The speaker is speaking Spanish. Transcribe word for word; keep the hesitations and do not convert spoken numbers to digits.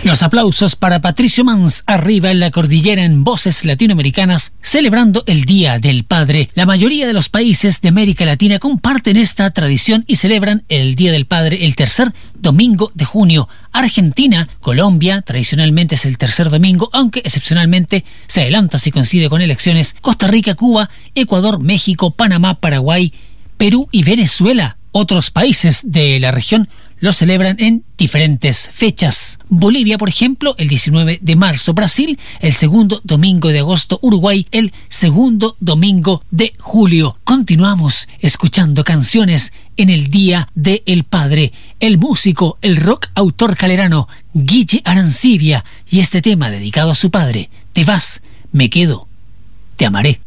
Los aplausos para Patricio Mans arriba en la cordillera en Voces Latinoamericanas, celebrando el Día del Padre. La mayoría de los países de América Latina comparten esta tradición y celebran el Día del Padre el tercer domingo de junio. Argentina, Colombia, tradicionalmente es el tercer domingo, aunque excepcionalmente se adelanta si coincide con elecciones. Costa Rica, Cuba, Ecuador, México, Panamá, Paraguay, Perú y Venezuela. Otros países de la región lo celebran en diferentes fechas. Bolivia, por ejemplo, el diecinueve de marzo. Brasil, el segundo domingo de agosto. Uruguay, el segundo domingo de julio. Continuamos escuchando canciones en el Día del Padre. El músico, el rock autor calerano Guille Arancibia, y este tema dedicado a su padre: Te vas, me quedo, te amaré.